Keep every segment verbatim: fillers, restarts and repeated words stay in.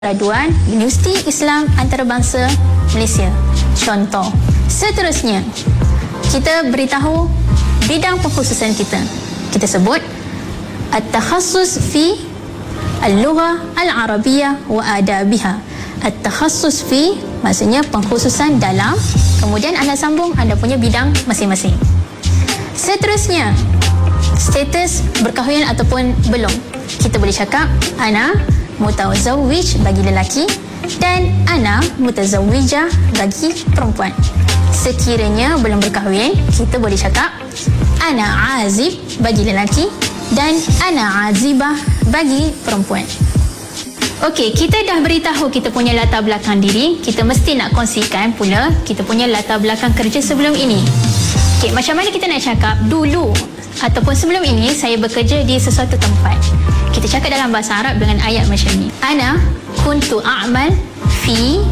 Graduan Universiti Islam Antarabangsa Malaysia. Contoh. Seterusnya, kita beritahu bidang pengkhususan kita. Kita sebut At-takhassus fi Al-Lughah Al-Arabiyyah wa Adabiha. At-takhassus fi maksudnya pengkhususan dalam, kemudian anda sambung anda punya bidang masing-masing. Seterusnya, status berkahwin ataupun belum. Kita boleh cakap ana mutazawwij bagi lelaki dan ana mutazawwijah bagi perempuan. Sekiranya belum berkahwin, kita boleh cakap ana azib bagi lelaki dan ana azibah bagi perempuan. Okey, kita dah beritahu kita punya latar belakang diri, kita mesti nak kongsikan pula kita punya latar belakang kerja sebelum ini. Okey, macam mana kita nak cakap dulu ataupun sebelum ini saya bekerja di sesuatu tempat. Kita cakap dalam bahasa Arab dengan ayat macam ni. Ana kuntu a'mal fi,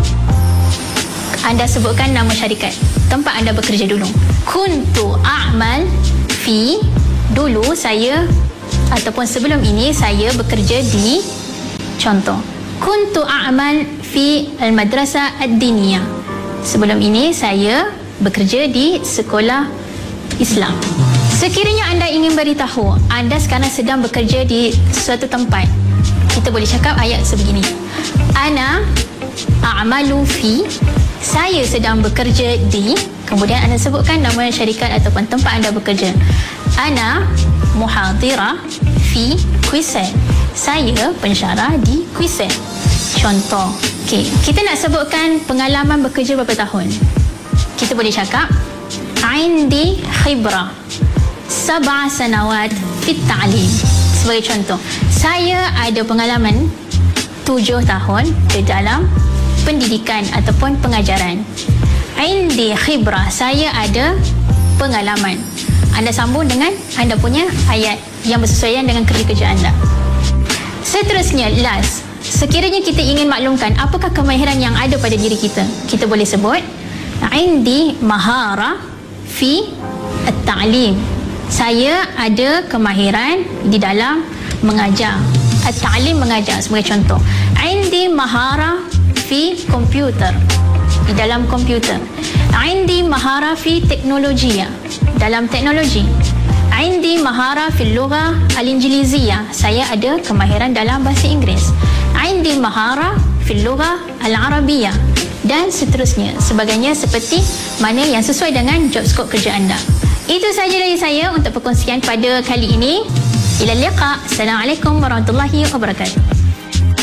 anda sebutkan nama syarikat tempat anda bekerja dulu. Kuntu a'mal fi, dulu saya ataupun sebelum ini saya bekerja di, contoh, kuntu a'mal fi al-madrasah ad-diniyah. Sebelum ini saya bekerja di sekolah Islam. Sekiranya anda ingin beritahu anda sekarang sedang bekerja di suatu tempat, kita boleh cakap ayat sebegini. Ana a'malu fi, saya sedang bekerja di, kemudian anda sebutkan nama syarikat ataupun tempat anda bekerja. Ana muhadirah fi Kuisen, saya pensyarah di Kuisen. Contoh. Okey, kita nak sebutkan pengalaman bekerja berapa tahun. Kita boleh cakap Indi khibrah sab'a sanawat fit ta'lim. Sebagai contoh, saya ada pengalaman tujuh tahun di dalam pendidikan ataupun pengajaran. Indi khibrah, saya ada pengalaman. Anda sambung dengan anda punya ayat yang bersesuaian dengan kerja-kerja anda. Seterusnya, last, sekiranya kita ingin maklumkan apakah kemahiran yang ada pada diri kita, kita boleh sebut Indi mahara fi at-ta'lim. Saya ada kemahiran di dalam mengajar. At-ta'lim, mengajar. Sebagai contoh, Indi mahara fi komputer, di dalam komputer. Indi mahara fi teknologi, dalam teknologi. Indi mahara fi lughah al-injiliziyah, saya ada kemahiran dalam bahasa Inggeris. Indi mahara fi lughah al-arabiyyah, dan seterusnya. Sebagainya seperti mana yang sesuai dengan job scope kerja anda. Itu sahaja dari saya untuk perkongsian pada kali ini. Ila liqa. Assalamualaikum warahmatullahi wabarakatuh.